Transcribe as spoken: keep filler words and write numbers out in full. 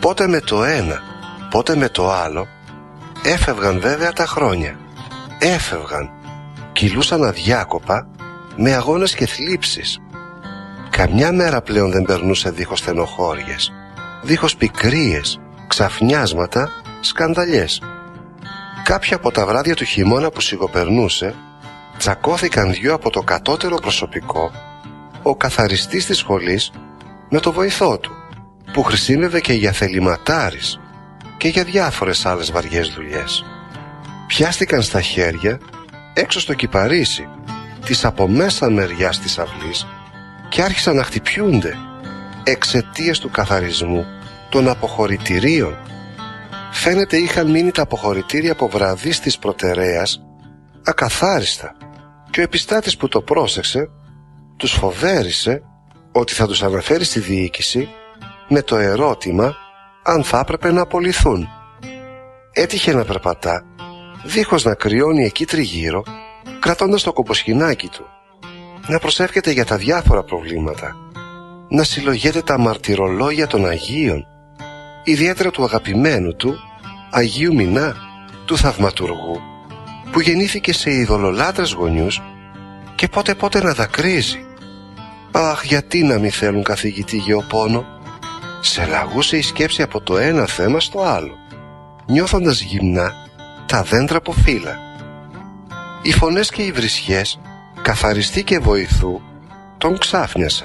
Πότε με το ένα, πότε με το άλλο. Έφευγαν βέβαια τα χρόνια. Έφευγαν. Κυλούσαν αδιάκοπα με αγώνες και θλίψεις. Καμιά μέρα πλέον δεν περνούσε δίχως στενοχώριες, δίχως πικρίες, ξαφνιάσματα, σκανδαλιές. Κάποια από τα βράδια του χειμώνα που σιγοπερνούσε, τσακώθηκαν δυο από το κατώτερο προσωπικό, ο καθαριστής της σχολής με το βοηθό του, που χρησιμεύε και για θεληματάρης και για διάφορες άλλες βαριές δουλειές. Πιάστηκαν στα χέρια έξω στο κυπαρίσι της από μέσα μεριάς της αυλής και άρχισαν να χτυπιούνται εξαιτίας του καθαρισμού των αποχωρητηρίων. Φαίνεται είχαν μείνει τα αποχωρητήρια από βραδείς της προτεραίας ακαθάριστα και ο επιστάτης που το πρόσεξε τους φοβέρισε ότι θα τους αναφέρει στη διοίκηση με το ερώτημα αν θα έπρεπε να απολυθούν. Έτυχε να περπατά δίχως να κρυώνει εκεί τριγύρω, κρατώντας το κομποσχοινάκι του, να προσεύχεται για τα διάφορα προβλήματα, να συλλογέται τα μαρτυρολόγια των Αγίων, ιδιαίτερα του αγαπημένου του Αγίου Μινά, του θαυματουργού, που γεννήθηκε σε ειδωλολάτρες γονιούς, και πότε πότε να δακρύζει. Αχ, γιατί να μην θέλουν καθηγητή γεωπόνο. Σε λαγούσε η σκέψη από το ένα θέμα στο άλλο, νιώθοντας γυμνά τα δέντρα από φύλλα. Οι φωνές και οι βρισιές, καθαριστή και βοηθού, τον ξάφνιασαν.